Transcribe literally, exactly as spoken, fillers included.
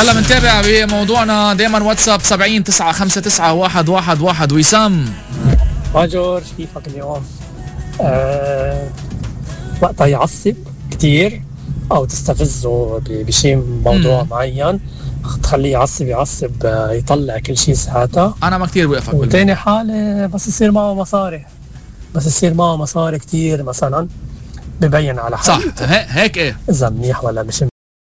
هلا بنتابع بموضوعنا دايما واتساب سبعين تسعة خمسة تسعة واحد واحد واحد. وسام ها جورج كيفك اليوم؟ أه وقتها يعصب كتير او تستفزه بشيء موضوع مم. معين تخليه يعصب يعصب يطلع كل شيء ساعتها. انا ما كتير بوقفك. وتاني حالة بس يصير معه مصاري بس يصير معه مصاري كتير مثلا ببين على حالته صح. هيك ايه اذا منيح ولا مش